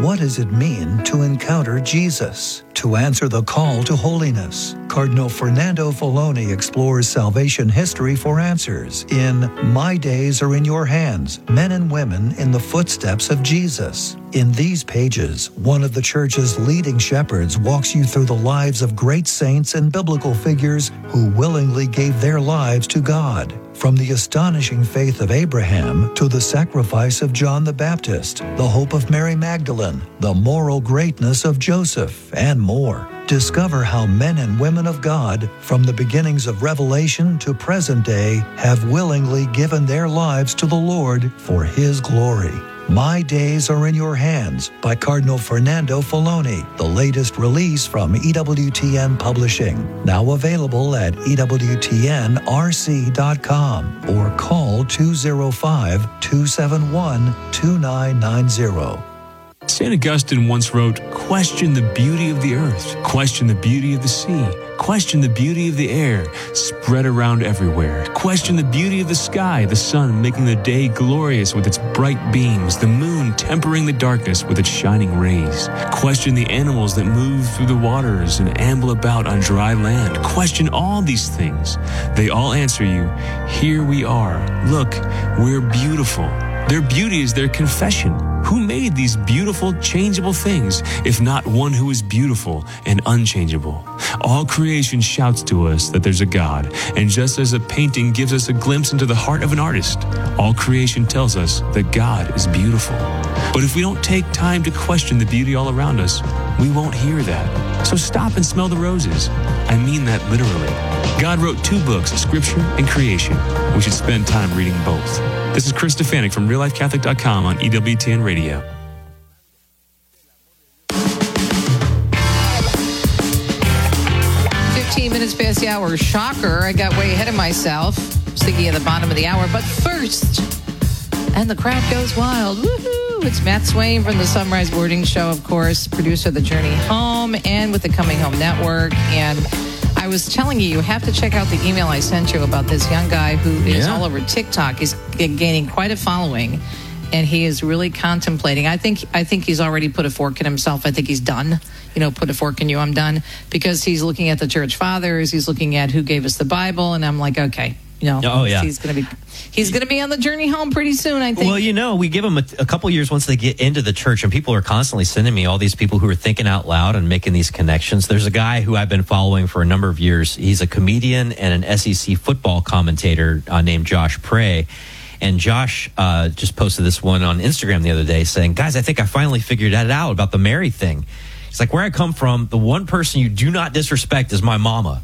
What does it mean to encounter Jesus? To answer the call to holiness, Cardinal Fernando Filoni explores salvation history for answers in My Days Are in Your Hands, Men and Women in the Footsteps of Jesus. In these pages, one of the Church's leading shepherds walks you through the lives of great saints and biblical figures who willingly gave their lives to God. From the astonishing faith of Abraham to the sacrifice of John the Baptist, the hope of Mary Magdalene, the moral greatness of Joseph, and more. Discover how men and women of God, from the beginnings of Revelation to present day, have willingly given their lives to the Lord for His glory. My Days Are in Your Hands by Cardinal Fernando Filoni, the latest release from EWTN Publishing. Now available at EWTNRC.com or call 205-271-2990. St. Augustine once wrote, "Question the beauty of the earth, question the beauty of the sea, question the beauty of the air, spread around everywhere. Question the beauty of the sky, the sun making the day glorious with its bright beams, the moon tempering the darkness with its shining rays. Question the animals that move through the waters and amble about on dry land. Question all these things. They all answer you, here we are. Look, we're beautiful." Their beauty is their confession. Who made these beautiful, changeable things, if not one who is beautiful and unchangeable? All creation shouts to us that there's a God, and just as a painting gives us a glimpse into the heart of an artist, all creation tells us that God is beautiful. But if we don't take time to question the beauty all around us, we won't hear that. So stop and smell the roses. I mean that literally. God wrote 2 books, Scripture and Creation. We should spend time reading both. This is Chris Stefanik from RealLifeCatholic.com on EWTN Radio. Minutes past the hour. Shocker. I got way ahead of myself. I was thinking at the bottom of the hour. But first, and the crowd goes wild. Woohoo! It's Matt Swain from the Sunrise Morning Show, of course, producer of The Journey Home and with the Coming Home Network. And I was telling you have to check out the email I sent you about this young guy who is all over TikTok. He's gaining quite a following. And he is really contemplating. I think he's already put a fork in himself. I think he's done. Put a fork in you, I'm done. Because he's looking at the church fathers. He's looking at who gave us the Bible. And I'm like, okay. He's going to be on the journey home pretty soon, I think. Well, we give them a couple years once they get into the church, and people are constantly sending me all these people who are thinking out loud and making these connections. There's a guy who I've been following for a number of years. He's a comedian and an SEC football commentator named Josh Prey. And Josh just posted this one on Instagram the other day saying, guys, I think I finally figured that out about the Mary thing. It's like, where I come from, the one person you do not disrespect is my mama.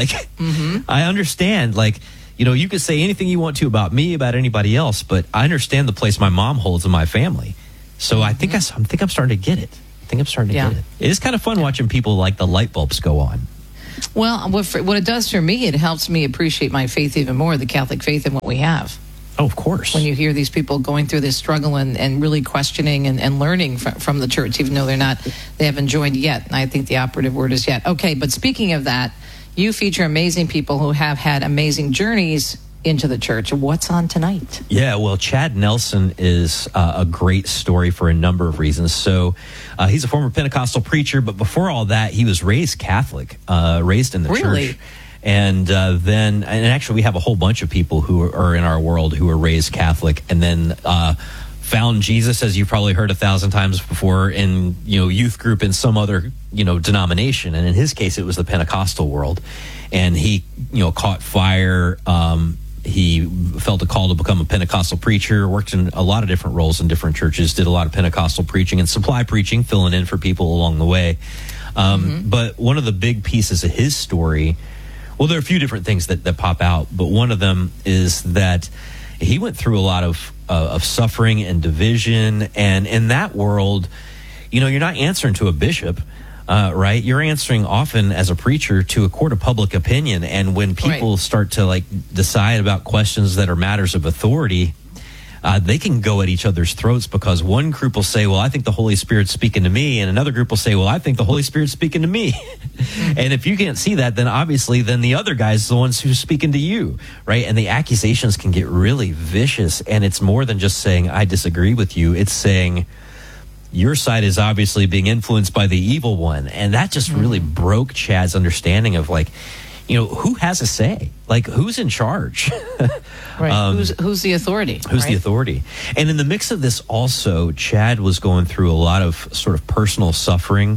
I understand, you could say anything you want to about me, about anybody else, but I understand the place my mom holds in my family. So I think I'm starting to get it. Get it. It is kind of fun watching people like the light bulbs go on. Well, what it does for me, it helps me appreciate my faith even more, the Catholic faith and what we have. Oh, of course. When you hear these people going through this struggle and really questioning and learning from the church, even though they haven't joined yet. And I think the operative word is yet. Okay, but speaking of that, you feature amazing people who have had amazing journeys into the church. What's on tonight? Yeah, well, Chad Nelson is a great story for a number of reasons. So he's a former Pentecostal preacher, but before all that, he was raised Catholic, raised in the church. And actually we have a whole bunch of people who are in our world who are raised Catholic and then found Jesus, as you've probably heard 1,000 times before, in youth group in some other denomination. And in his case, it was the Pentecostal world. And he caught fire. He felt a call to become a Pentecostal preacher, worked in a lot of different roles in different churches, did a lot of Pentecostal preaching and supply preaching, filling in for people along the way. But one of the big pieces of his story, well, there are a few different things that pop out, but one of them is that he went through a lot of suffering and division. And in that world, you're not answering to a bishop, right? You're answering often as a preacher to a court of public opinion. And when people start to decide about questions that are matters of authority, they can go at each other's throats because one group will say, well, I think the Holy Spirit's speaking to me. And another group will say, well, I think the Holy Spirit's speaking to me. And if you can't see that, then obviously then the other guy's the ones who's speaking to you, right? And the accusations can get really vicious. And it's more than just saying, I disagree with you. It's saying, your side is obviously being influenced by the evil one. And that just really broke Chad's understanding of like, who has a say? Like, who's in charge? Right. Who's the authority? Who's the authority? And in the mix of this also, Chad was going through a lot of sort of personal suffering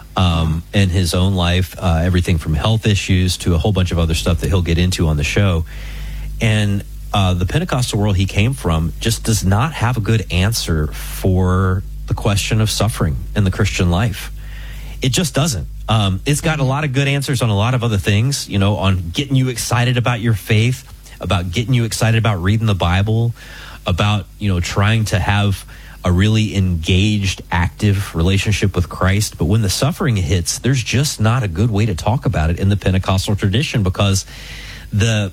in his own life, everything from health issues to a whole bunch of other stuff that he'll get into on the show. And the Pentecostal world he came from just does not have a good answer for the question of suffering in the Christian life. It just doesn't. It's got a lot of good answers on a lot of other things, on getting you excited about your faith, about getting you excited about reading the Bible, about, trying to have a really engaged, active relationship with Christ. But when the suffering hits, there's just not a good way to talk about it in the Pentecostal tradition, because the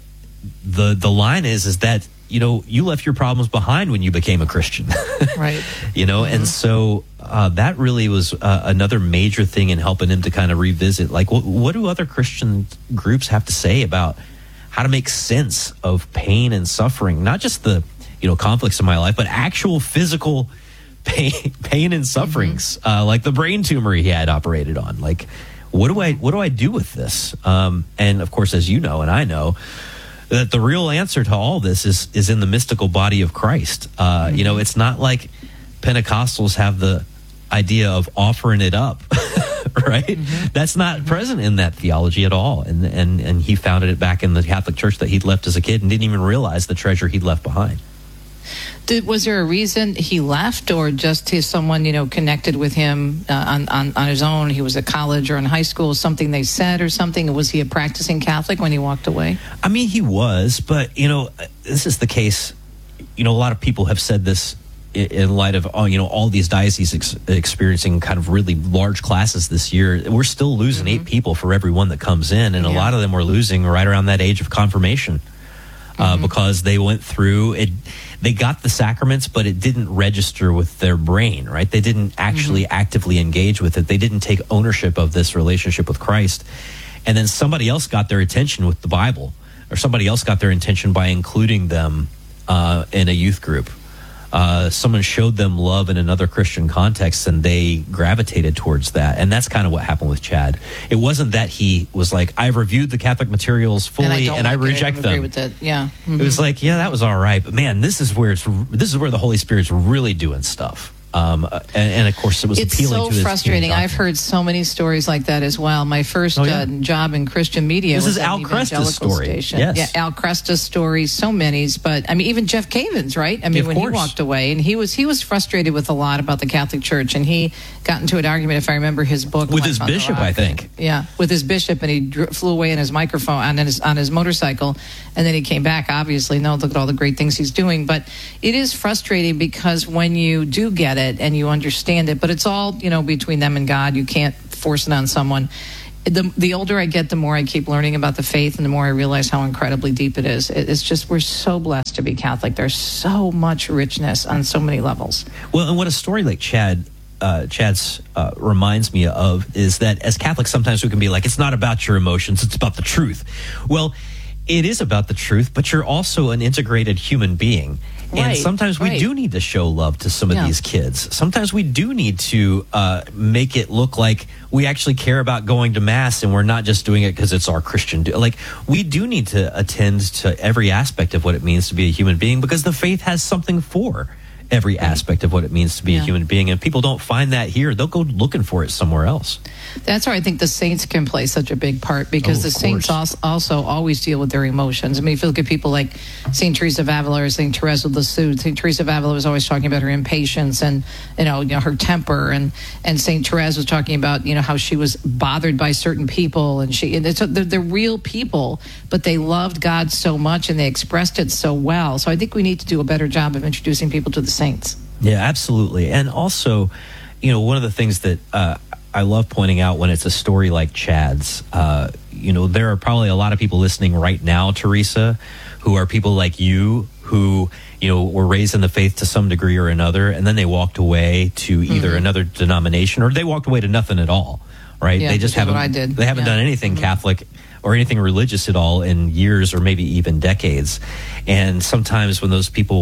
line is that, you left your problems behind when you became a Christian. Right. And so that really was another major thing in helping him to kind of revisit, like, what do other Christian groups have to say about how to make sense of pain and suffering? Not just the, conflicts in my life, but actual physical pain and sufferings, like the brain tumor he had operated on. Like, what do I do with this? And of course, as you know, and I know, that the real answer to all this is in the mystical body of Christ. It's not like Pentecostals have the idea of offering it up, right? That's not present in that theology at all. And he founded it back in the Catholic Church that he'd left as a kid and didn't even realize the treasure he'd left behind. Was there a reason he left, or just someone connected with him on his own? He was at college or in high school, something they said or something? Was he a practicing Catholic when he walked away? I mean, he was, but this is the case. A lot of people have said this in light of all these dioceses experiencing kind of really large classes this year. We're still losing 8 people for every one that comes in, and a lot of them were losing right around that age of confirmation. Because they went through it, they got the sacraments, but it didn't register with their brain, right? They didn't actually actively engage with it. They didn't take ownership of this relationship with Christ. And then somebody else got their attention with the Bible, or somebody else got their attention by including them in a youth group. Someone showed them love in another Christian context, and they gravitated towards that. And that's kind of what happened with Chad. It wasn't that he was like, I've reviewed the Catholic materials fully and I reject them. Agree with it. Yeah. It was like, that was all right, but man, this is where the Holy Spirit's really doing stuff. And of course, it was appealing to his. It's so frustrating. I've heard so many stories like that as well. My first job in Christian media was Al Cresta's story. Station. Yes. Yeah, Al Cresta's story. So many, but I mean, even Jeff Cavins, right? I mean, when he walked away, and he was frustrated with a lot about the Catholic Church, and he got into an argument, if I remember his book, with his bishop, I think. Yeah, with his bishop, and he flew away in his microphone on his motorcycle, and then he came back. Obviously, look at all the great things he's doing, but it is frustrating because when you do get it and you understand it, but it's all between them and God. You can't force it on someone. The older I get, the more I keep learning about the faith, and the more I realize how incredibly deep it is. It's just, we're so blessed to be Catholic. There's so much richness on so many levels. Well, and what a story like Chad's reminds me of is that as Catholics, sometimes we can be like, it's not about your emotions, it's about the truth. Well, it is about the truth, but you're also an integrated human being. And sometimes we do need to show love to some of these kids. Sometimes we do need to make it look like we actually care about going to Mass, and we're not just doing it because it's our Christian. We do need to attend to every aspect of what it means to be a human being, because the faith has something for every aspect of what it means to be a human being. And people don't find that here. They'll go looking for it somewhere else. That's where I think the saints can play such a big part, because the saints also always deal with their emotions. I mean, if you look at people like St. Teresa of Avila or St. Teresa of Lisieux, St. Teresa of Avila was always talking about her impatience and her temper, and St. Therese was talking about how she was bothered by certain people, and they're real people, but they loved God so much and they expressed it so well. So I think we need to do a better job of introducing people to the saints. Yeah, absolutely. And also, one of the things that I love pointing out when it's a story like Chad's, there are probably a lot of people listening right now, Teresa, who are people like you who, were raised in the faith to some degree or another, and then they walked away to either another denomination, or they walked away to nothing at all, right? Yeah, they just haven't done anything Catholic or anything religious at all in years or maybe even decades. And sometimes when those people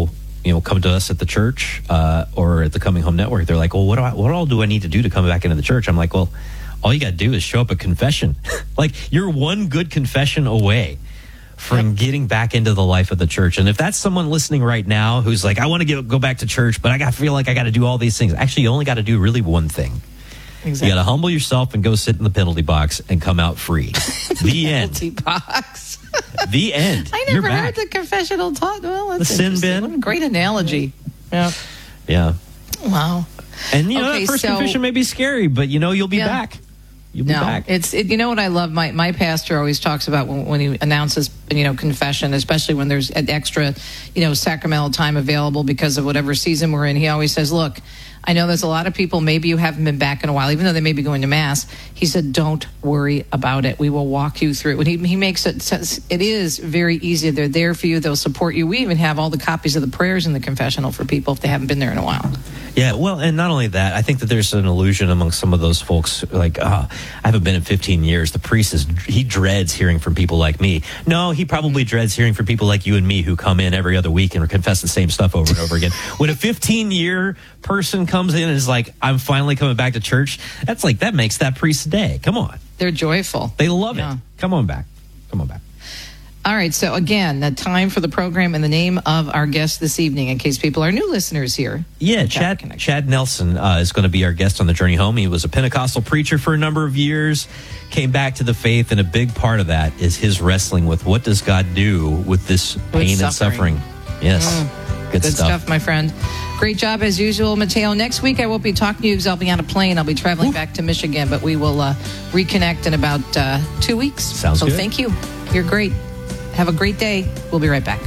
come to us at the church or at the Coming Home Network. They're like, well, what all do I need to do to come back into the church? I'm like, well, all you got to do is show up at confession. Like, you're one good confession away from getting back into the life of the church. And if that's someone listening right now who's like, I want to go back to church, but I feel like I got to do all these things. Actually, you only got to do really one thing. Exactly. You got to humble yourself and go sit in the penalty box and come out free. The end. Penalty box. The end. I never heard the confessional talk. Well, that's the sin bin. What a great analogy. Yeah. Yeah. Wow. And that first confession may be scary, but you'll be back. You'll be back. You know what I love? My pastor always talks about when he announces, confession, especially when there's an extra, sacramental time available because of whatever season we're in. He always says, look, I know there's a lot of people, maybe you haven't been back in a while, even though they may be going to Mass. He said, don't worry about it. We will walk you through it. He makes it is very easy. They're there for you. They'll support you. We even have all the copies of the prayers in the confessional for people if they haven't been there in a while. Yeah, well, and not only that, I think that there's an illusion among some of those folks, like, I haven't been in 15 years. The priest he dreads hearing from people like me. No, he probably dreads hearing from people like you and me who come in every other week and confess the same stuff over and over again. When a 15-year person comes in and is like, I'm finally coming back to church, that makes that priest's day. Come on. They're joyful. They love it. Come on back. Come on back. All right, so again, the time for the program and the name of our guest this evening, in case people are new listeners here. Yeah, Chad Nelson is going to be our guest on the journey home. He was a Pentecostal preacher for a number of years, came back to the faith, and a big part of that is his wrestling with what does God do with this pain and suffering. Yes, good stuff, my friend. Great job as usual, Mateo. Next week I won't be talking to you because I'll be on a plane. I'll be traveling back to Michigan, but we will reconnect in about 2 weeks. Sounds good. So thank you. You're great. Have a great day. We'll be right back.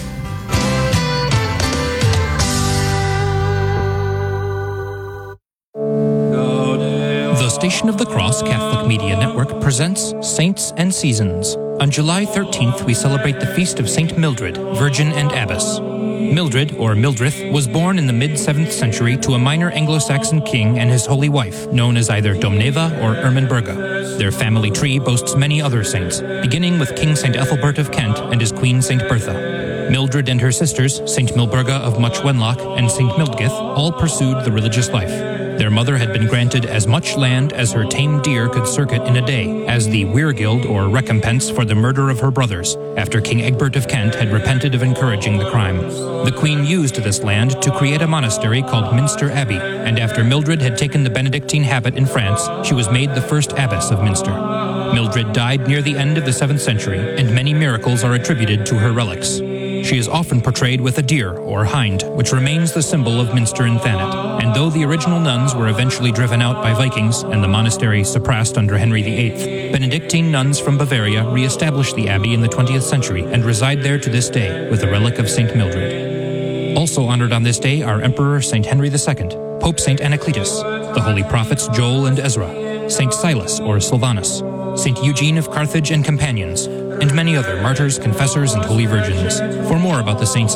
The Station of the Cross Catholic Media Network presents Saints and Seasons. On July 13th, we celebrate the feast of St. Mildred, Virgin and Abbess. Mildred, or Mildrith, was born in the mid-7th century to a minor Anglo-Saxon king and his holy wife, known as either Domneva or Ermenberga. Their family tree boasts many other saints, beginning with King St. Ethelbert of Kent and his queen St. Bertha. Mildred and her sisters, St. Milburga of Much Wenlock and St. Mildgith, all pursued the religious life. Their mother had been granted as much land as her tame deer could circuit in a day, as the weirgild or recompense for the murder of her brothers, after King Egbert of Kent had repented of encouraging the crime. The queen used this land to create a monastery called Minster Abbey, and after Mildred had taken the Benedictine habit in France, she was made the first abbess of Minster. Mildred died near the end of the 7th century, and many miracles are attributed to her relics. She is often portrayed with a deer, or hind, which remains the symbol of Minster and Thanet. And though the original nuns were eventually driven out by Vikings and the monastery suppressed under Henry VIII, Benedictine nuns from Bavaria re-established the abbey in the 20th century and reside there to this day with a relic of St. Mildred. Also honored on this day are Emperor St. Henry II, Pope St. Anacletus, the holy prophets Joel and Ezra, St. Silas or Silvanus, St. Eugene of Carthage and companions, and many other martyrs, confessors, and holy virgins. For more about the saints